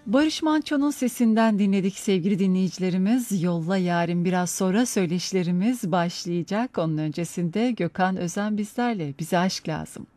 Barış Manço'nun sesinden dinledik sevgili dinleyicilerimiz. Yolla Yarim biraz sonra söyleşilerimiz başlayacak. Onun öncesinde Gökhan Özen bizlerle. Bize aşk lazım.